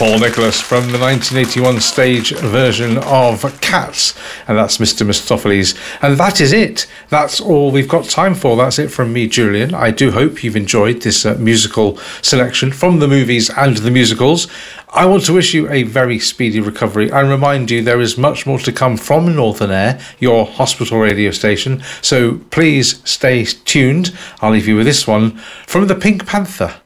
Paul Nicholas from the 1981 stage version of Cats, and that's Mr. Mistopheles. And that is it. That's all we've got time for. That's it from me, Julian. I do hope you've enjoyed this musical selection from the movies and the musicals. I want to wish you a very speedy recovery and remind you there is much more to come from Northern Air, your hospital radio station. So please stay tuned. I'll leave you with this one from the Pink Panther.